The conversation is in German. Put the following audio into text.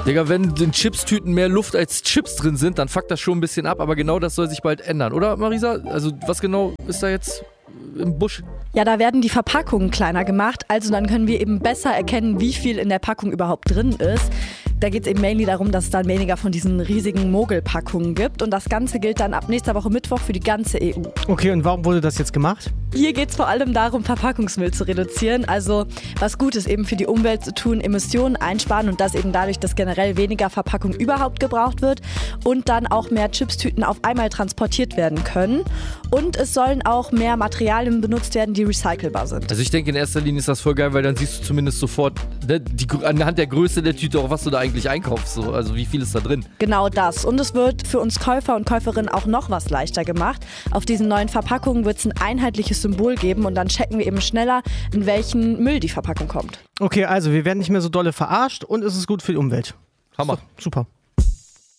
Digga, wenn in Chips-Tüten mehr Luft als Chips drin sind, dann fuckt das schon ein bisschen ab, aber genau das soll sich bald ändern, oder Marisa? Also was genau ist da jetzt im Busch? Ja, da werden die Verpackungen kleiner gemacht, also dann können wir eben besser erkennen, wie viel in der Packung überhaupt drin ist. Da geht es eben mainly darum, dass es dann weniger von diesen riesigen Mogelpackungen gibt und das Ganze gilt dann ab nächster Woche Mittwoch für die ganze EU. Okay, und warum wurde das jetzt gemacht? Hier geht es vor allem darum, Verpackungsmüll zu reduzieren, also was Gutes eben für die Umwelt zu tun, Emissionen einsparen und das eben dadurch, dass generell weniger Verpackung überhaupt gebraucht wird und dann auch mehr Chipstüten auf einmal transportiert werden können. Und es sollen auch mehr Materialien benutzt werden, die recycelbar sind. Also ich denke, in erster Linie ist das voll geil, weil dann siehst du zumindest sofort anhand der Größe der Tüte auch, was du da eigentlich einkaufst. So. Also wie viel ist da drin? Genau das. Und es wird für uns Käufer und Käuferinnen auch noch was leichter gemacht. Auf diesen neuen Verpackungen wird es ein einheitliches Symbol geben und dann checken wir eben schneller, in welchen Müll die Verpackung kommt. Okay, also wir werden nicht mehr so dolle verarscht und es ist gut für die Umwelt. Hammer. So, super.